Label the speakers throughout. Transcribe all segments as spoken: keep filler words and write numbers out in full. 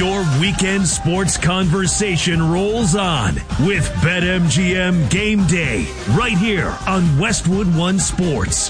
Speaker 1: Your weekend sports conversation rolls on with BetMGM Game Day right here on Westwood One Sports.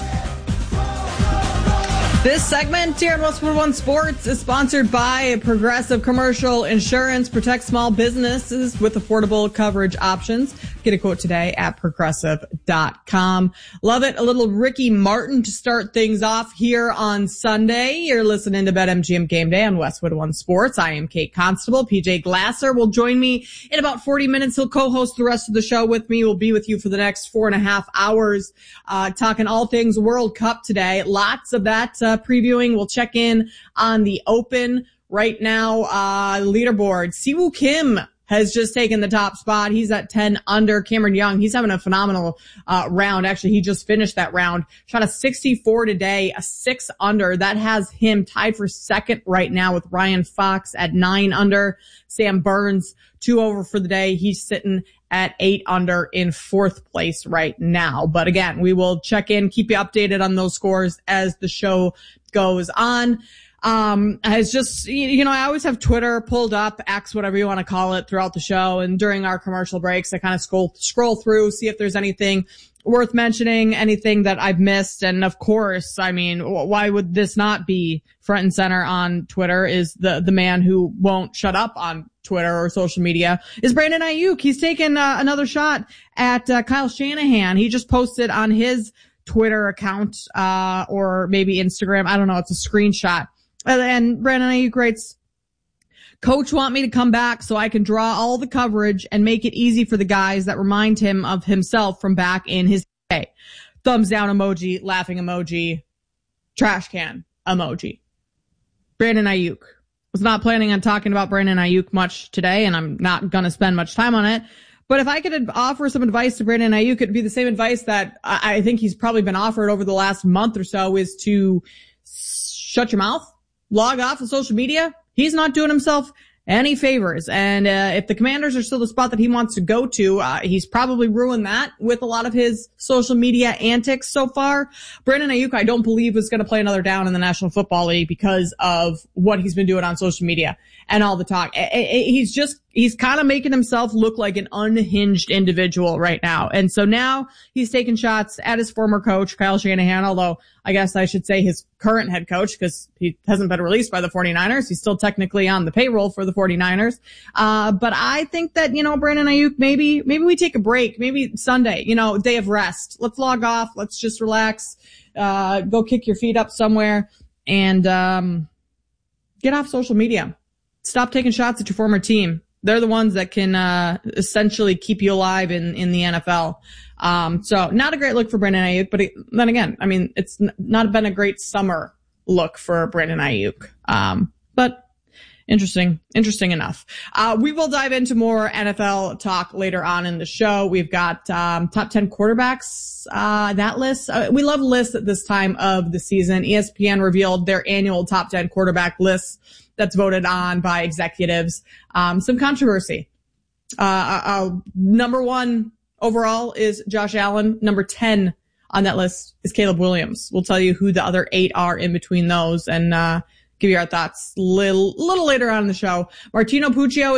Speaker 2: This segment here on Westwood One Sports is sponsored by Progressive Commercial Insurance. Protect small businesses with affordable coverage options. Get a quote today at progressive dot com. Love it. A little Ricky Martin to start things off here on Sunday. You're listening to BetMGM Game Day on Westwood One Sports. I am Kate Constable. P J Glasser will join me in about forty minutes. He'll co-host the rest of the show with me. We'll be with you for the next four and a half hours, uh, talking all things World Cup today. Lots of that, uh, previewing. We'll check in on the Open right now. Uh, leaderboard. Siwoo Kim has just taken the top spot. He's at ten under. Cameron Young, he's having a phenomenal uh round. Actually, he just finished that round. Shot a sixty-four today, a six under. That has him tied for second right now with Ryan Fox at nine under. Sam Burns, two over for the day. He's sitting at eight under in fourth place right now. But again, we will check in, keep you updated on those scores as the show goes on. Um, it's just, you know, I always have Twitter pulled up, X, whatever you want to call it, throughout the show. And during our commercial breaks, I kind of scroll, scroll through, see if there's anything worth mentioning, anything that I've missed. And of course, I mean, why would this not be front and center on Twitter? Is the, the man who won't shut up on Twitter or social media is Brandon Ayuk. He's taken uh, another shot at uh, Kyle Shanahan. He just posted on his Twitter account, uh, or maybe Instagram. I don't know. It's a screenshot. And Brandon Ayuk writes, "Coach want me to come back so I can draw all the coverage and make it easy for the guys that remind him of himself from back in his day." Thumbs down emoji, laughing emoji, trash can emoji. Brandon Ayuk. Was not planning on talking about Brandon Ayuk much today, and I'm not going to spend much time on it. But if I could offer some advice to Brandon Ayuk, it'd be the same advice that I think he's probably been offered over the last month or so, is to shut your mouth. Log off of social media. He's not doing himself any favors. And uh, if the Commanders are still the spot that he wants to go to, uh, he's probably ruined that with a lot of his social media antics so far. Brandon Ayuk, I don't believe, is going to play another down in the National Football League because of what he's been doing on social media and all the talk. He's just, he's kind of making himself look like an unhinged individual right now. And so now he's taking shots at his former coach, Kyle Shanahan, although I guess I should say his current head coach, because he hasn't been released by the 49ers. He's still technically on the payroll for the 49ers. Uh, but I think that, you know, Brandon Ayuk, maybe, maybe we take a break. Maybe Sunday, you know, day of rest. Let's log off. Let's just relax. Uh, go kick your feet up somewhere and, um, get off social media. Stop taking shots at your former team. They're the ones that can, uh, essentially keep you alive in, in the N F L. Um, so not a great look for Brandon Ayuk, but it, then again, I mean, it's n- not been a great summer look for Brandon Ayuk. Um, but interesting, interesting enough. Uh, we will dive into more N F L talk later on in the show. We've got, um, top ten quarterbacks, uh, that list. Uh, we love lists at this time of the season. E S P N revealed their annual top ten quarterback lists that's voted on by executives. Um, some controversy. Uh, uh, uh, number one overall is Josh Allen. Number ten on that list is Caleb Williams. We'll tell you who the other eight are in between those and, uh, give you our thoughts little, little later on in the show. Martino Puccio